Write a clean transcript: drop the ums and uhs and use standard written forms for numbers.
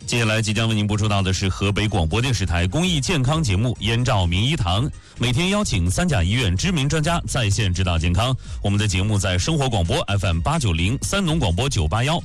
接下来即将为您播出到的是河北广播电视台公益健康节目《燕赵名医堂》，每天邀请三甲医院知名专家在线指导健康。我们的节目在生活广播 FM890、三农广播981。